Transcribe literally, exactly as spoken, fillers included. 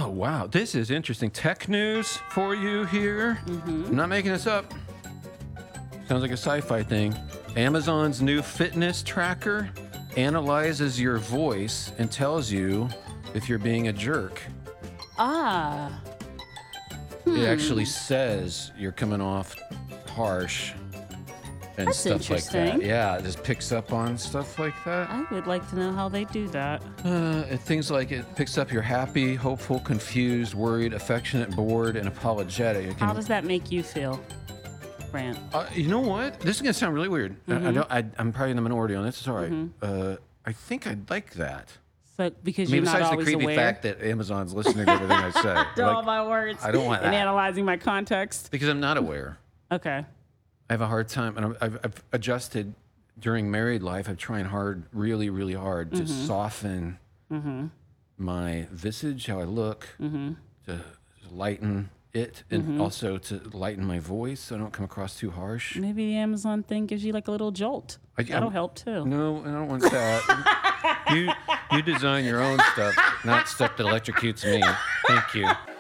Oh, wow. This is interesting. Tech news for you here. Mm-hmm. I'm not making this up. Sounds like a sci-fi thing. Amazon's new fitness tracker analyzes your voice and tells you if you're being a jerk. Ah. It actually says you're coming off harsh and That's stuff like that. interesting. Yeah, it just picks up on stuff like that. I would like to know how they do that. Uh, and things like it picks up you're happy, hopeful, confused, worried, affectionate, bored, and apologetic. It How can, does that make you feel, Grant? uh, you know what? This is gonna sound really weird. I, I don't. I, I'm probably in the minority on this. It's all right. Uh, I think I'd like that. So because I mean, you're not besides the always creepy aware. fact that Amazon's listening to everything I say. to all Like, my words. I don't want And that. analyzing my context. because I'm not aware. Okay. I have a hard time, and I'm, I've, I've adjusted during married life. I'm trying hard, really, really hard to soften my visage, how I look, to lighten it, and also to lighten my voice so I don't come across too harsh. Maybe the Amazon thing gives you like a little jolt. I- That'll I'm- help too. No, I don't want that. you you design your own stuff, not stuff that electrocutes me. Thank you.